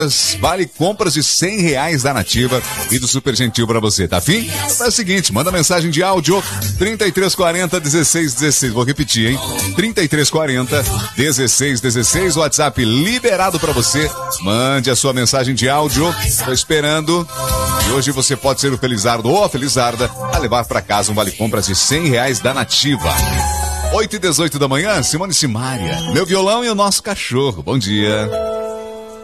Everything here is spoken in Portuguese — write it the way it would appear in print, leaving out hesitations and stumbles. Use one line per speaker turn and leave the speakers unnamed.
Vale compras de R$100 da Nativa e do Super Gentil pra você, tá afim? É o seguinte, manda mensagem de áudio 3340-1616. Vou repetir, hein? 3340-1616. WhatsApp liberado pra você. Mande a sua mensagem de áudio. Tô esperando. E hoje você pode ser o felizardo ou a felizarda a levar pra casa um vale compras de R$100 da Nativa. 8h18 da manhã, Simone Simaria. Meu violão e o nosso cachorro. Bom dia.